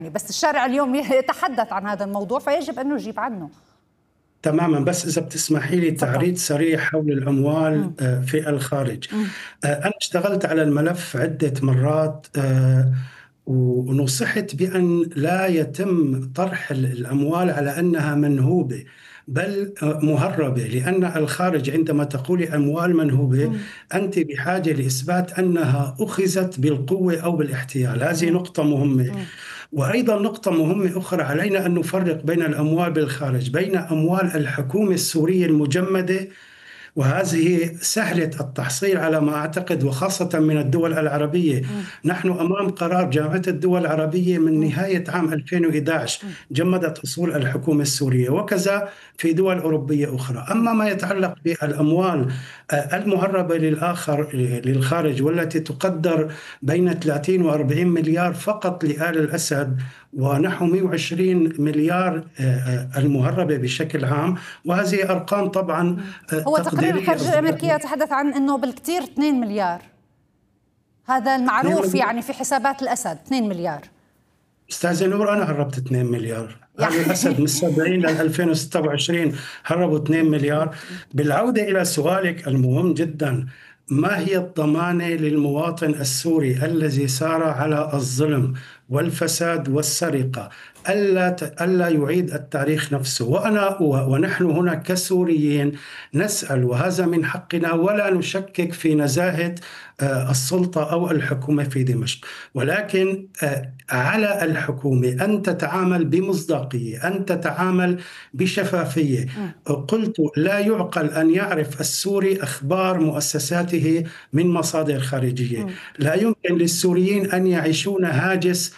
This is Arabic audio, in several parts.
بس الشارع اليوم يتحدث عن هذا الموضوع فيجب أن نجيب عنه. تماما، بس إذا بتسمحي لي تعريض سريع حول الأموال في الخارج. أنا اشتغلت على الملف عدة مرات، ونصحت بأن لا يتم طرح الأموال على أنها منهوبة بل مهربة، لأن الخارج عندما تقولي أموال منهوبة أنت بحاجة لإثبات أنها أخذت بالقوة أو بالاحتيال. هذه نقطة مهمة. وأيضا نقطة مهمة أخرى، علينا أن نفرق بين الأموال بالخارج بين أموال الحكومة السورية المجمدة، وهذه سهلة التحصيل على ما أعتقد، وخاصة من الدول العربية. نحن أمام قرار جامعة الدول العربية من نهاية عام 2011 جمدت أصول الحكومة السورية، وكذا في دول أوروبية أخرى. أما ما يتعلق بالأموال المهربة للخارج والتي تقدر بين 30 و40 مليار فقط لآل الأسد، ونحو 120 مليار المهربة بشكل عام، وهذه أرقام طبعا هو تقرير الخارجية الأمريكية يتحدث عن أنه بالكثير 2 مليار، هذا المعروف يعني في حسابات الأسد 2 مليار. أستاذ نور، أنا هربت 2 مليار. يعني الأسد من 70 ل 2026 هربوا 2 مليار. بالعودة إلى سؤالك المهم جدا، ما هي الضمانة للمواطن السوري الذي سار على الظلم والفساد والسرقة ألا يعيد التاريخ نفسه؟ ونحن هنا كسوريين نسأل، وهذا من حقنا، ولا نشكك في نزاهة السلطة أو الحكومة في دمشق، ولكن على الحكومة أن تتعامل بمصداقية، أن تتعامل بشفافية. قلت لا يعقل أن يعرف السوري أخبار مؤسساته من مصادر خارجية. لا يمكن للسوريين أن يعيشون هاجس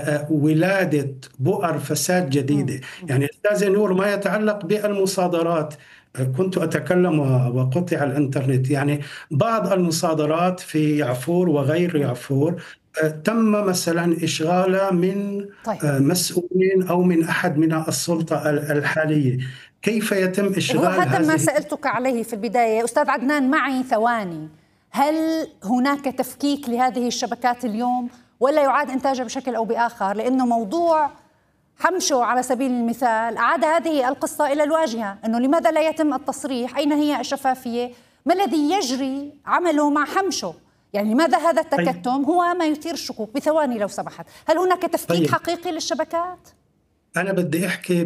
ولادة بؤر فساد جديدة. يعني أستاذ نور، ما يتعلق بالمصادرات، كنت أتكلم وقطع الإنترنت، يعني بعض المصادرات في يعفور وغير يعفور تم مثلا إشغالها من مسؤولين أو من أحد من السلطة الحالية. كيف يتم إشغال هذا ما سألتك عليه في البداية أستاذ عدنان معي ثواني. هل هناك تفكيك لهذه الشبكات اليوم ولا يعاد إنتاجها بشكل أو بآخر؟ لأنه موضوع حمشو على سبيل المثال أعاد هذه القصة إلى الواجهة، أنه لماذا لا يتم التصريح؟ أين هي الشفافية؟ ما الذي يجري عمله مع حمشو؟ يعني لماذا هذا التكتم هو ما يثير الشكوك؟ بثواني لو سمحت، هل هناك تفكيك حقيقي للشبكات؟ أنا بدي أحكي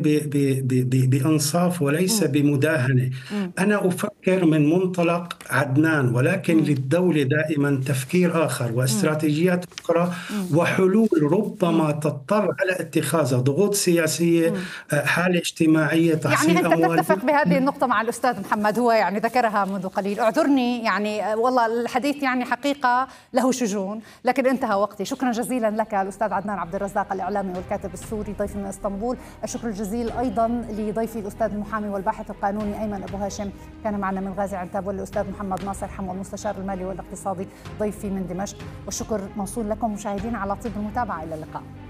بإنصاف وليس بمداهنة. أنا أفكر من منطلق عدنان، ولكن للدولة دائما تفكير آخر واستراتيجيات أخرى وحلول ربما تضطر على اتخاذها، ضغوط سياسية، حالة اجتماعية، تحصيل يعني أنت أموال. تتفق بهذه النقطة مع الأستاذ محمد، هو يعني ذكرها منذ قليل. اعذرني يعني والله الحديث يعني حقيقة له شجون، لكن انتهى وقتي. شكرا جزيلا لك الأستاذ عدنان عبد الرزاق، الإعلامي والكاتب السوري، ضيف من اسطنبول. الشكر الجزيل أيضا لضيفي الأستاذ المحامي والباحث القانوني أيمن أبو هاشم، كان معنا من غازي عنتاب، والأستاذ محمد ناصر حمو المستشار المالي والاقتصادي ضيفي من دمشق. والشكر موصول لكم مشاهدينا على طيب المتابعة. إلى اللقاء.